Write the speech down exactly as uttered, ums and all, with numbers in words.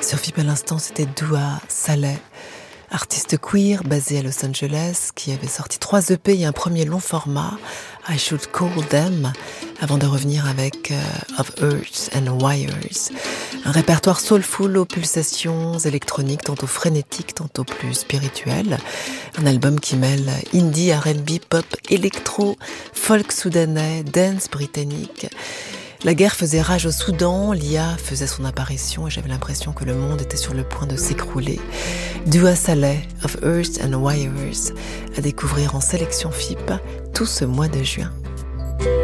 Sur F I P à l'instant, c'était Dua Saleh, artiste queer basée à Los Angeles, qui avait sorti trois E P et un premier long format, I Should Call Them, avant de revenir avec euh, Of Earth and Wires. Un répertoire soulful aux pulsations électroniques, tantôt frénétiques, tantôt plus spirituelles. Un album qui mêle indie, R and B, pop, électro, folk soudanais, dance britannique. La guerre faisait rage au Soudan, l'I A faisait son apparition et j'avais l'impression que le monde était sur le point de s'écrouler. Dua Saleh, Of Earth and Wires, à découvrir en sélection F I P tout ce mois de juin.